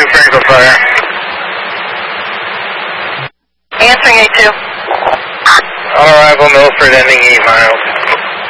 Franklin Fire. Answering 82. On arrival, Milford, ending 8 miles.